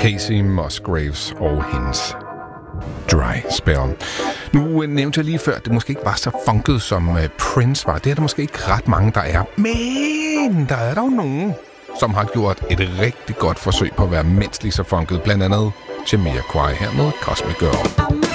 Casey Musgraves og hendes Dry Spell. Nu nævnte jeg lige før, at det måske ikke var så funket, som Prince var. Det er der måske ikke ret mange, der er. Men der er dog nogen, som har gjort et rigtig godt forsøg på at være mindst lige så funket. Blandt andet Jamiroquai her med Cosmic Girl.